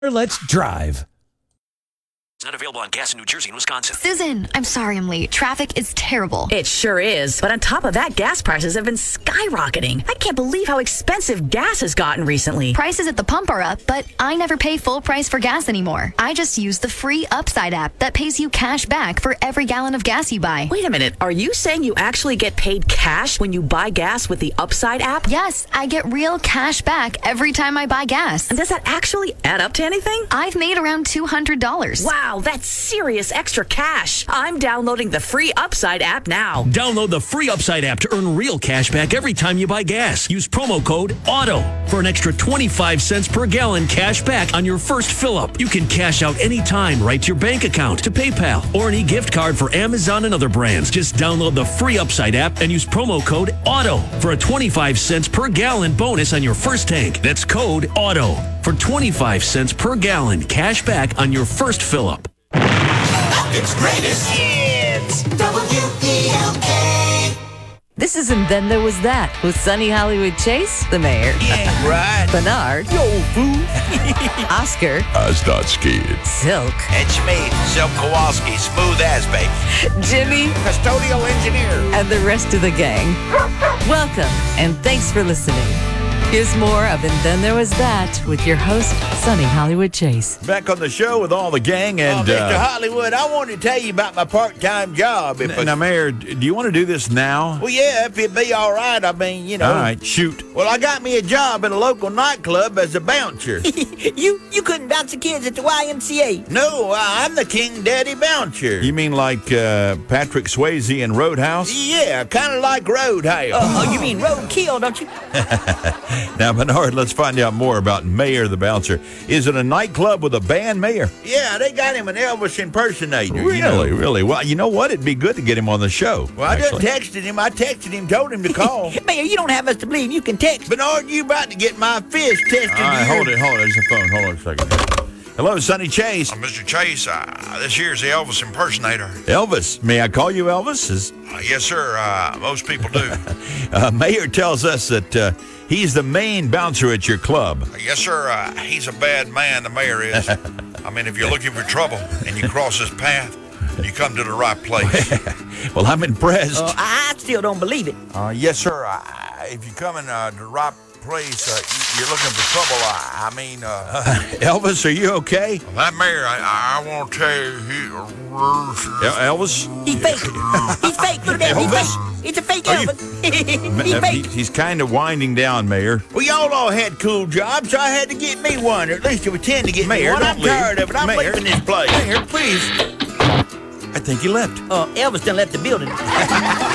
Let's drive. It's not available on gas in New Jersey and Wisconsin. Susan, I'm sorry I'm late. Traffic is terrible. It sure is. But on top of that, gas prices have been skyrocketing. I can't believe how expensive gas has gotten recently. Prices at the pump are up, but I never pay full price for gas anymore. I just use the free Upside app that pays you cash back for every gallon of gas you buy. Wait a minute. Are you saying you actually get paid cash when you buy gas with the Upside app? Yes, I get real cash back every time I buy gas. And does that actually add up to anything? I've made around $200. Wow, that's serious extra cash. I'm downloading the free Upside app now. Download the free Upside app to earn real cash back every time you buy gas. Use promo code AUTO for an extra 25 cents per gallon cash back on your first fill-up. You can cash out anytime right to your bank account, to PayPal, or an e-gift card for Amazon and other brands. Just download the free Upside app and use promo code AUTO for a 25 cents per gallon bonus on your first tank. That's code AUTO for 25 cents per gallon cash back on your first fill-up. It's greatest hits. WELK. This is And Then There Was That with Sunny Hollywood Chase, the mayor. Yeah, right. Bernard. Yo, fool. Oscar. I start scared. Silk. It's me, Silk Kowalski, smooth as baby. Jimmy. Custodial engineer. And the rest of the gang. Welcome, and thanks for listening. Here's more of And Then There Was That with your host, Sunny Hollywood Chase. Back on the show with all the gang and... Mr. Hollywood, I wanted to tell you about my part-time job. Now, Mayor, do you want to do this now? Well, yeah, if it'd be all right. I mean, you know. All right, shoot. Well, I got me a job at a local nightclub as a bouncer. You couldn't bounce the kids at the YMCA. No, I'm the King Daddy bouncer. You mean like Patrick Swayze in Roadhouse? Yeah, kind of like Roadhouse. Oh, you mean roadkill, don't you? Now, Bernard, let's find out more about Mayor the Bouncer. Is it a nightclub with a band, Mayor? Yeah, they got him an Elvis impersonator. Really? You know. Really? Well, you know what? It'd be good to get him on the show. Well, I just texted him. I texted him, told him to call. Mayor, you don't have us to believe. You can text. Bernard, you about to get my fist tested. All right, hold it. There's the phone. Hold on a second. Hello, Sonny Chase. Mr. Chase, this here's the Elvis impersonator. Elvis. May I call you Elvis? Yes, sir. Most people do. Mayor tells us that he's the main bouncer at your club. Yes, sir. He's a bad man, the mayor is. I mean, if you're looking for trouble and you cross his path, you come to the right place. Well, I'm impressed. I still don't believe it. Yes, sir. If you come in the right place, you're looking for trouble. Elvis, are you okay? That mayor, I want to tell you, Elvis? He's fake. He's fake. Look at that. He's fake. It's a fake Elvis. He's fake. He's kind of winding down, Mayor. Well, y'all all had cool jobs, so I had to get me one, or at least to pretend to get me one. I'm tired of it. I'm leaving this place. Mayor, please. I think he left. Elvis done left the building.